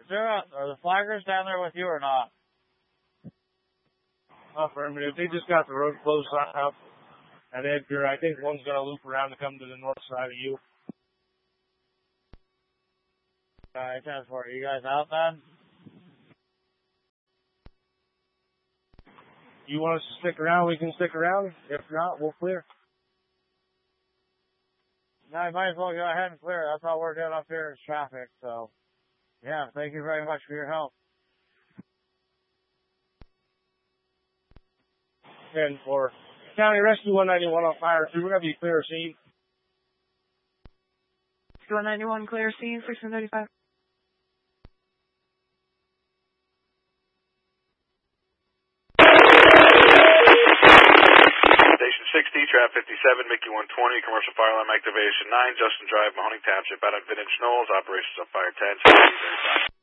Are the flaggers down there with you or not? Affirmative. They just got the road closed up at Edgar. I think one's going to loop around to come to the north side of you. Alright, 10-4. You guys out then? You want us to stick around? We can stick around. If not, we'll clear. No, you might as well go ahead and clear. That's all we're doing up here is traffic, so. Yeah, thank you very much for your help. 10-4. County Rescue 191 on fire. We're going to be clear scene. 191 clear scene, 635. Station 60, Trap 57, Mickey 120, commercial fire alarm activation 9, Justin Drive, Mahoning Township, out on Vintage Knolls, operations on fire 10, 65.